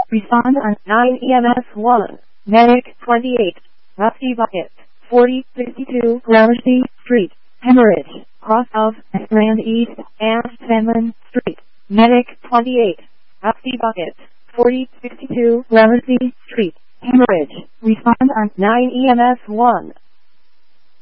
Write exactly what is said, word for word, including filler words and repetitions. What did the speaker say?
Respond on nine E M S one. Medic twenty-eight. Rusty Bucket. forty sixty-two Gramercy Street. Hemorrhage. Cross of Strand East and Sandman Street. Medic twenty-eight. Rusty Bucket. forty sixty-two Gramercy Street. Hemorrhage. Respond on nine E M S one.